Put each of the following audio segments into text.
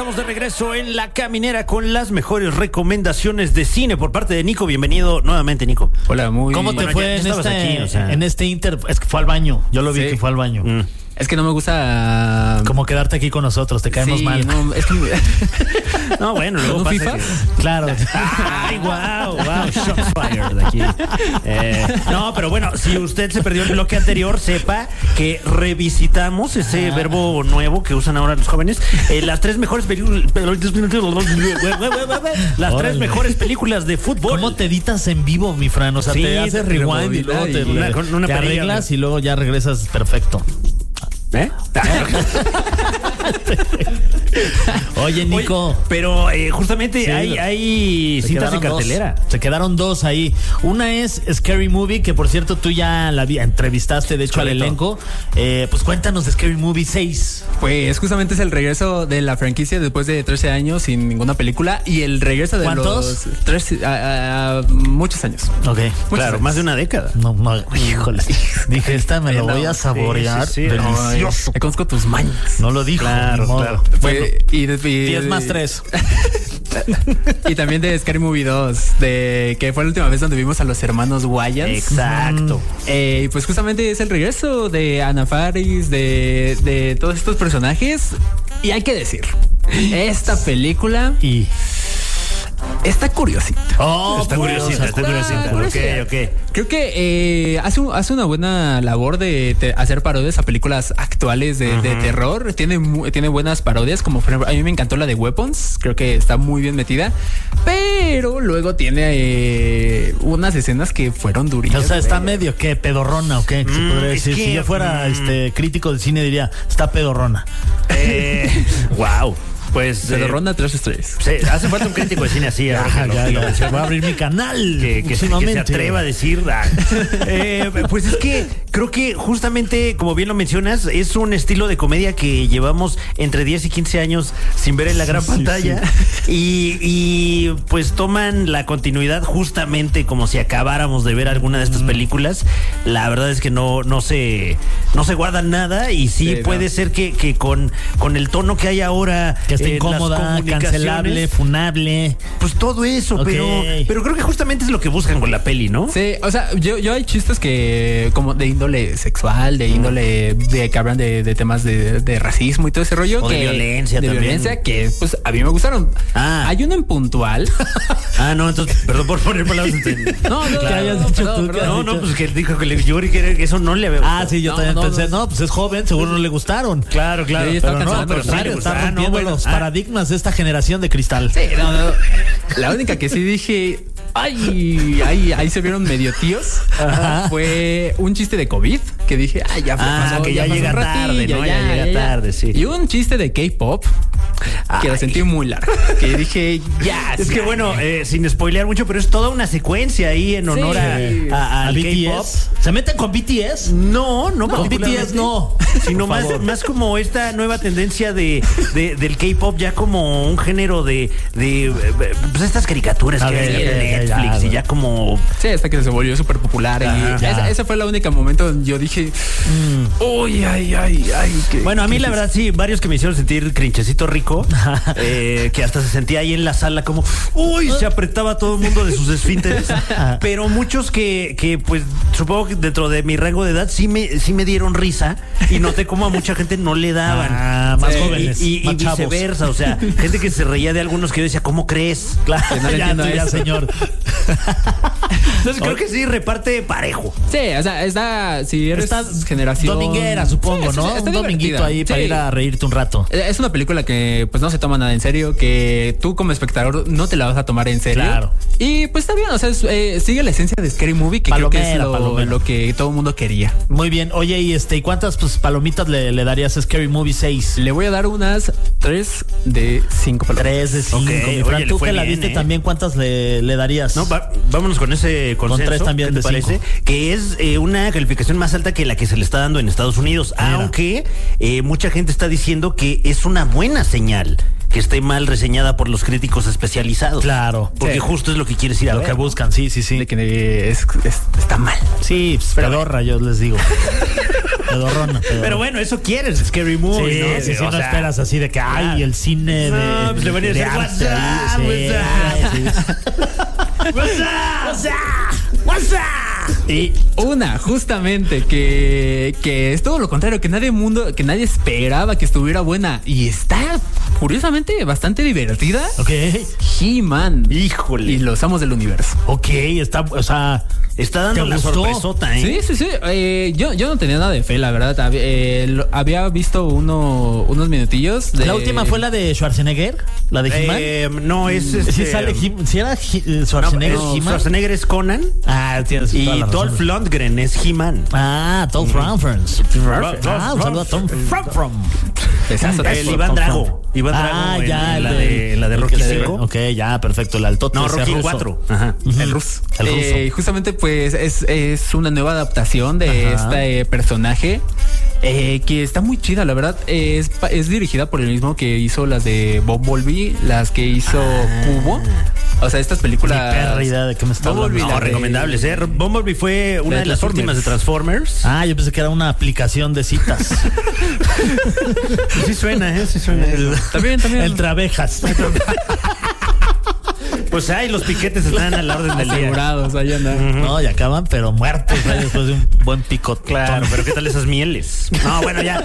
Estamos de regreso en La Caminera con las mejores recomendaciones de cine por parte de Nico. Bienvenido nuevamente, Nico. Hola, muy... ¿Cómo te fue ya en este inter? Es que fue al baño. Yo lo vi que fue al baño. Es que no me gusta... Como quedarte aquí con nosotros, te caemos mal. No, es que... No, bueno, luego ¿No pasa FIFA? que... Claro. Ay, wow, shots fired aquí. No, pero bueno, si usted se perdió el bloque anterior, sepa que revisitamos ese verbo nuevo que usan ahora los jóvenes. Las tres mejores películas... Las tres mejores películas de fútbol. ¿Cómo te editas en vivo, mi Fran? O sea, Sí, te haces rewind y luego te una arreglas y luego ya regresas perfecto. Oye, Nico. Oye, pero justamente hay cintas de cartelera. Se quedaron dos ahí. Una es Scary Movie, que por cierto tú ya la entrevistaste, de hecho, al elenco. Pues cuéntanos de Scary Movie 6. Pues justamente es el regreso de la franquicia después de 13 años sin ninguna película y el regreso de ¿Cuántos? los 13, muchos años. Ok. Claro, más de una década. No, híjole. Dije, esta me lo voy a saborear. Sí. Delicioso. Me conozco tus mañas. No lo dijo. Claro, ni modo. claro. Bueno, Y 10 más 3. Y también de Scary Movie 2, que fue la última vez donde vimos a los hermanos Wayans. Exacto. Y pues justamente es el regreso de Anna Faris, de todos estos personajes. Y hay que decir, esta película Y está curiosita. Está curiosita. Ok. Creo que hace una buena labor de hacer parodias a películas actuales de terror. Tiene buenas parodias, como por ejemplo, a mí me encantó la de Weapons. Creo que está muy bien metida. Pero luego tiene unas escenas que fueron durillas. o sea, está medio que pedorrona o qué se podría decir. Si yo fuera crítico de cine diría, está pedorrona. Wow. Pues De Ronda 3 estrellas. hace falta un crítico de cine así. Voy a abrir mi canal. Que se atreva a decir. Pues es que creo que justamente, como bien lo mencionas, es un estilo de comedia que llevamos entre 10 y 15 años sin ver en la gran pantalla. Y pues toman la continuidad justamente como si acabáramos de ver alguna de estas películas. La verdad es que no se guardan nada y sí puede ser que con el tono que hay ahora, Que está incómoda, cancelable, funable. pues todo eso, Ok. pero creo que justamente es lo que buscan con la peli, ¿no? Sí, o sea, yo hay chistes que como de índole sexual, de índole de que hablan de temas de racismo y todo ese rollo. O de violencia de también. violencia que pues a mí me gustaron. Hay uno en puntual. No, entonces, perdón por poner palabras. No, ¿Qué hayas dicho tú? No, pues que dijo que yo creo que eso no le había gustado. Sí, yo también pensé, pues es joven, seguro no le gustaron. Claro. Yo Pero estaba no, cansado, al pero contrario, sí, está rompiendo los paradigmas de esta generación de cristal. Sí, no. La única que sí dije, ahí se vieron medio tíos. Fue un chiste de COVID que dije, ya pasó, que ya pasó llega un ratillo, tarde, ¿no? Ya llega tarde, sí. Y un chiste de K-pop que la sentí muy larga. Que dije, Es que bueno, sin spoilear mucho, pero es toda una secuencia ahí en honor al K-pop. ¿Se meten con BTS? No, Con BTS no. Sino más como esta nueva tendencia del K-pop, ya como un género de pues estas caricaturas que hay en Netflix y ya como... Sí, hasta que se volvió súper popular. Y esa fue la única momento donde yo dije, uy, ay. Bueno, a mí la verdad sí, varios que me hicieron sentir crinchecito rico, que hasta se sentía ahí en la sala como, se apretaba todo el mundo de sus esfínteres, pero muchos que pues supongo que dentro de mi rango de edad sí me dieron risa y noté como a mucha gente no le daban. Más jóvenes, y más chavos. viceversa, o sea, gente que se reía de algunos que yo decía, ¿cómo crees? Claro, Que no le entiendo ya, eso. señor. Entonces creo que sí reparte parejo. Sí, o sea, si eres Estás generación dominguera, supongo, Sí, ¿no? está Un dominguito divertida. ahí para Sí. ir a reírte un rato. Es una película que pues no se toma nada en serio, que tú como espectador no te la vas a tomar en serio. Claro. Y pues está bien, o sea, sigue la esencia de Scary Movie, que creo que es Palomera. lo que todo el mundo quería. Muy bien. Oye, ¿y cuántas palomitas le darías a Scary Movie 6? Le voy a dar unas 3 de 5 palomitas. 3 de 5. Ok, Mi Fran, oye, le tú fue que la bien, viste también, ¿cuántas le darías? No, vámonos con ese consenso. 3 también ¿qué te de parece? 5. Que es una calificación más alta que la que se le está dando en Estados Unidos. Mira. Aunque mucha gente está diciendo que es una buena señal que esté mal reseñada por los críticos especializados. Claro. Porque justo es lo que quieres ir a Lo ver. que buscan, sí. De que está mal. Sí, pedorra, yo les digo. Pedorrona. Pero bueno, eso quieres, Scary Movie, Sí, ¿no? no esperas así de que, ay, el cine de. No, pues le van a decir, arte "What's ahí". What's up? Y una, justamente, que es todo lo contrario, que nadie esperaba que estuviera buena. Y está, curiosamente, bastante divertida. Ok. He-Man. Híjole. Y los amos del universo. Ok, está, o sea. Está dando ¿Te la gustó? sorpresota, ¿eh? Sí. Yo no tenía nada de fe, la verdad. Había visto unos minutillos. La última fue la de Schwarzenegger, la de He-Man. No, es Sí sale ¿sí era Schwarzenegger? no, He-Man? Schwarzenegger es Conan Tienes y toda la razón. Dolph Lundgren es He-Man. Dolph Lundgren. Un saludo a Tom Lundgren. Besazo. El Iván Drago. Iván Drago en la de Rocky 5. Ok, ya, perfecto. El altote. No, ese Rocky ruso. 4. Ajá. El ruso. El ruso. Justamente, pues, es una nueva adaptación de este personaje. Que está muy chida, la verdad. Es dirigida por el mismo que hizo las de Bumblebee, las que hizo Cubo. O sea, estas películas. Ni perra idea de qué me está hablando. Bumblebee, No, la de- recomendables, ¿eh? Bumblebee fue una de las Transformers. últimas de Transformers. Yo pensé que era una aplicación de citas. Sí suena, ¿eh? Sí suena. También. Entre abejas. Pues ahí los piquetes están a la orden del día. Asegurados, ahí andan. No, y acaban, pero muertos después de un buen picot. Claro, pero ¿qué tal esas mieles? No, bueno, ya.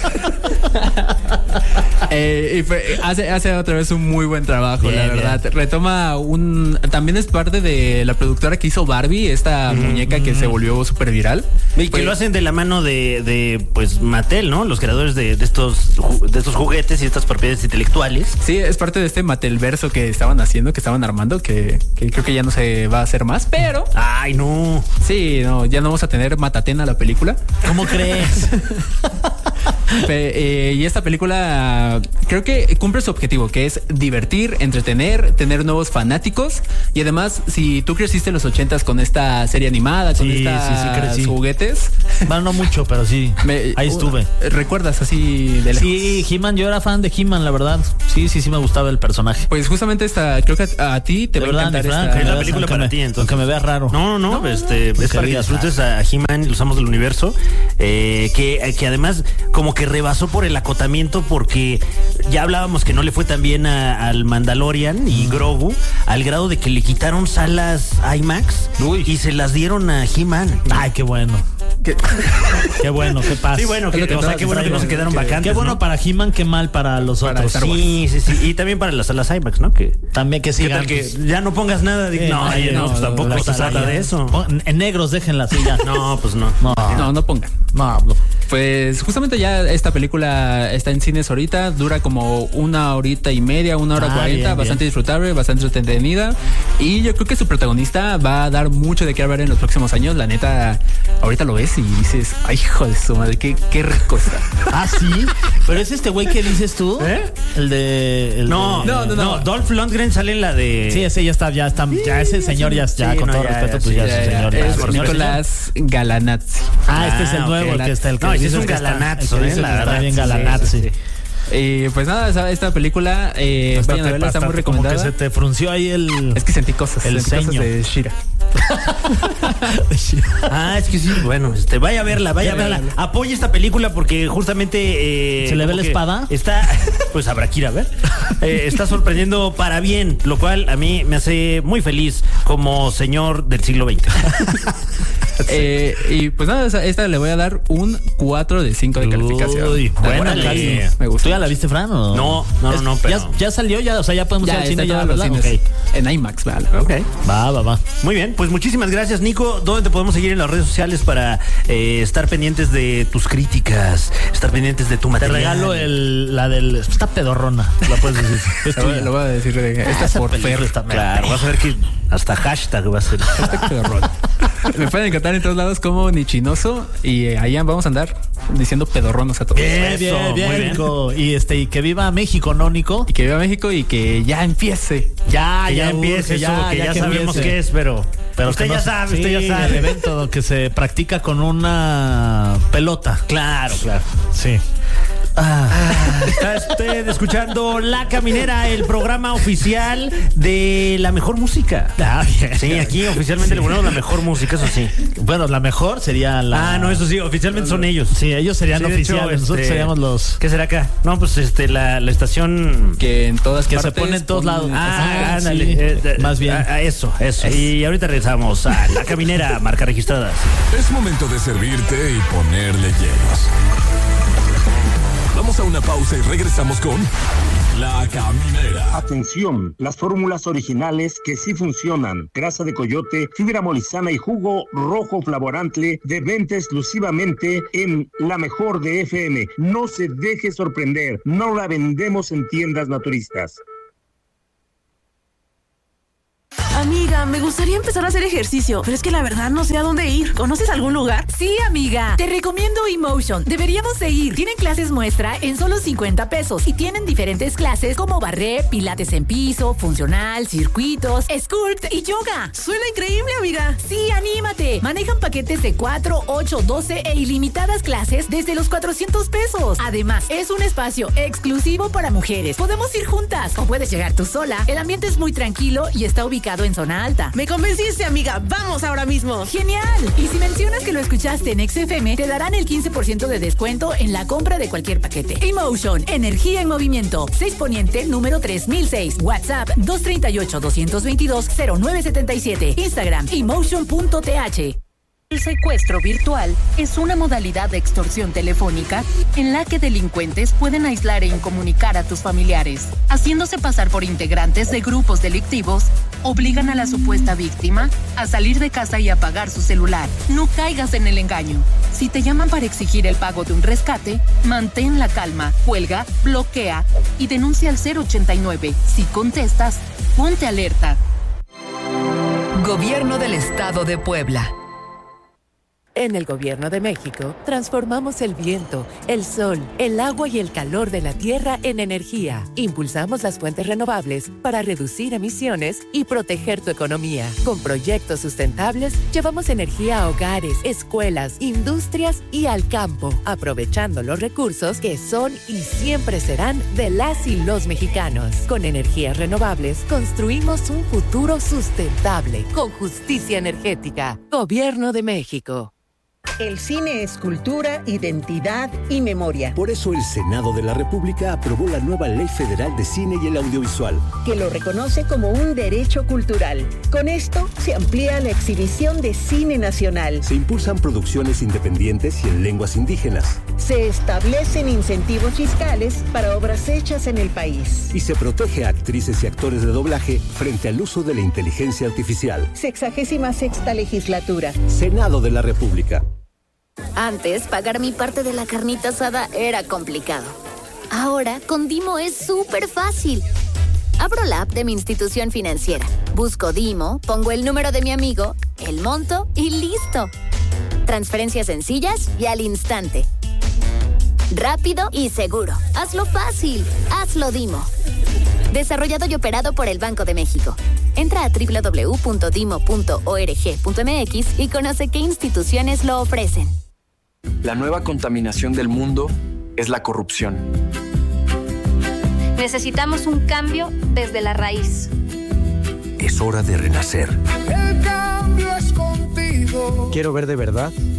Hace otra vez un muy buen trabajo, Bien, la verdad. Retoma también es parte de la productora que hizo Barbie, esta muñeca que se volvió súper viral. Y que lo hacen de la mano de pues Mattel, ¿no? Los creadores de estos juguetes y estas propiedades intelectuales. Sí, es parte de este Mattelverso que estaban haciendo, que estaban armando, que creo que ya no se va a hacer más, pero Ay, no. sí, no, ya no vamos a tener Matatena la película. ¿Cómo crees? Y esta película creo que cumple su objetivo, que es divertir, entretener, tener nuevos fanáticos. Y además, si tú creciste en los 80s con esta serie animada, con Sí, estos crecí. juguetes, Bueno, no mucho, pero sí. Ahí estuve. ¿Recuerdas así de lejos? Sí, He-Man, yo era fan de He-Man, la verdad. Sí, me gustaba el personaje. Pues justamente creo que a ti te De va a verdad, encantar mi Frank, esta. Es la veas, película aunque para me- ti, entonces. Aunque me veas raro. No, es para que digas, disfrutes a He-Man y los amos del universo, que además como que rebasó por el acotamiento, porque ya hablábamos que no le fue tan bien al Mandalorian y Grogu, al grado de que le quitaron salas IMAX y se las dieron a He-Man. Ay, qué bueno. Qué bueno, qué paz. Sí, bueno, Es lo que o sea, todas qué bueno que no se quedaron que- vacantes. Qué bueno ¿no? para He-Man, qué mal para los Para otros. Star Wars. Sí. Y también para las salas IMAX, ¿no? Que También que ¿qué sigan. tal que ya no pongas nada? Pues tampoco no, se trata de eso. En negros, déjenlas y ya. No, pues no. No pongan. No. Pues justamente ya esta película está en cines ahorita, dura como 1 hora y media, 1 hora 40, bien, bastante bien. disfrutable, bastante entretenida. Y yo creo que su protagonista va a dar mucho de qué hablar en los próximos años. La neta, ahorita lo ves y dices, ay, hijo de su madre, qué rico está. Ah, sí. Pero es este güey que dices tú. ¿Eh? El de. No. Dolph Lundgren sale en la de. Sí, ese ya está, ya ese señor ya, Sí, con no, todo ya, respeto, ya, pues sí, ya ya, es un ya. señor. Es por respeto. Nicolás Galanazzi. Este es el nuevo, ok. el que está el que No, ese dices es un que está- galanazo, el que dices la que está verdad, bien sí, galanazo. sí. Pues nada, esta película, Hasta vayan a verla, está muy como recomendada. que se te frunció ahí el. Es que sentí cosas, El sentí cosas ceño. de Shira. Es que sí, bueno, vaya a verla. Apoya esta película porque justamente ¿Se le ve como la que espada? Está, pues habrá que ir a ver. Está sorprendiendo para bien, lo cual a mí me hace muy feliz como señor del siglo XX. Y pues nada, esta le voy a dar un 4 de 5 de calificación. Uy, buena, Órale. Cali. Me gustó. ¿Tú ya la viste, Fran? ¿O? No, pero- Ya salió, o sea, ya podemos ir Ya al está cine en ya, todos los ¿verdad? cines. Ok. En IMAX, vale. Ok. Va. Muy bien, pues muchísimas gracias, Nico. ¿Dónde te podemos seguir en las redes sociales para estar pendientes de tus críticas, estar pendientes de tu Te material? regalo la del. Está pedorrona. La puedes decir. Es tuya. Lo voy a decir. Esta es Esa por película Fer. está Claro, vas a ver que hasta hashtag va a ser. Me pueden encontrar en todos lados como Nichinoso. Y allá vamos a andar diciendo pedorronos a todos. Bien, Eso, muy bien, bien. Nico. Y que viva México, ¿no, Nico? Y que viva México y que ya empiece. Que ya empiece urge, eso, que ya sabemos empiece. qué es, pero usted que ya no- sabe, sí, usted ya sabe. El evento que se practica con una pelota. Claro. Sí. Está usted escuchando La Caminera, el programa oficial de la mejor música. Bien. Sí, aquí oficialmente le ponemos la mejor música, eso sí. Bueno, la mejor sería la... No, eso sí, oficialmente son ellos. Sí, ellos serían Sí, de oficiales, hecho, nosotros seríamos los... ¿Qué será acá? No, pues la estación... Que en todas Que se partes pone en todos lados. ándale. Sí. Más bien. Eso. Y ahorita regresamos a La Caminera, marca registrada. Es momento de servirte y ponerle hielos. Vamos a una pausa y regresamos con La Caminera. Atención, las fórmulas originales que sí funcionan. Grasa de coyote, fibra molizana y jugo rojo flavorante de venta exclusivamente en La Mejor de FM. No se deje sorprender, no la vendemos en tiendas naturistas. Amiga, me gustaría empezar a hacer ejercicio, pero es que la verdad no sé a dónde ir. ¿Conoces algún lugar? Sí, amiga. Te recomiendo eMotion. Deberíamos de ir. Tienen clases muestra en solo 50 pesos y tienen diferentes clases como barré, pilates en piso, funcional, circuitos, sculpt y yoga. Suena increíble, amiga. Sí, anímate. Manejan paquetes de 4, 8, 12 e ilimitadas clases desde los 400 pesos. Además, es un espacio exclusivo para mujeres. Podemos ir juntas o puedes llegar tú sola. El ambiente es muy tranquilo y está ubicado en zona alta. Me convenciste, amiga. Vamos ahora mismo. ¡Genial! Y si mencionas que lo escuchaste en XFM, te darán el 15% de descuento en la compra de cualquier paquete. eMotion, energía en movimiento. 6 Poniente, número 3006. WhatsApp, 238-222-0977. Instagram, eMotion.th. El secuestro virtual es una modalidad de extorsión telefónica en la que delincuentes pueden aislar e incomunicar a tus familiares. Haciéndose pasar por integrantes de grupos delictivos, obligan a la supuesta víctima a salir de casa y apagar su celular. No caigas en el engaño. Si te llaman para exigir el pago de un rescate, mantén la calma, cuelga, bloquea y denuncia al 089. Si contestas, ponte alerta. Gobierno del Estado de Puebla. En el Gobierno de México, transformamos el viento, el sol, el agua y el calor de la tierra en energía. Impulsamos las fuentes renovables para reducir emisiones y proteger tu economía. Con proyectos sustentables, llevamos energía a hogares, escuelas, industrias y al campo, aprovechando los recursos que son y siempre serán de las y los mexicanos. Con energías renovables, construimos un futuro sustentable, con justicia energética. Gobierno de México. El cine es cultura, identidad y memoria. Por eso el Senado de la República aprobó la nueva Ley Federal de Cine y el Audiovisual, que lo reconoce como un derecho cultural. Con esto se amplía la exhibición de cine nacional. Se impulsan producciones independientes y en lenguas indígenas. Se establecen incentivos fiscales para obras hechas en el país. Y se protege a actrices y actores de doblaje frente al uso de la inteligencia artificial. 66ª legislatura. Senado de la República. Antes, pagar mi parte de la carnita asada era complicado. Ahora, con Dimo es súper fácil. Abro la app de mi institución financiera, busco Dimo, pongo el número de mi amigo, el monto y listo. Transferencias sencillas y al instante. Rápido y seguro. Hazlo fácil. Hazlo Dimo. Desarrollado y operado por el Banco de México. Entra a www.dimo.org.mx y conoce qué instituciones lo ofrecen. La nueva contaminación del mundo es la corrupción. Necesitamos un cambio desde la raíz. Es hora de renacer. El cambio es contigo. Quiero ver de verdad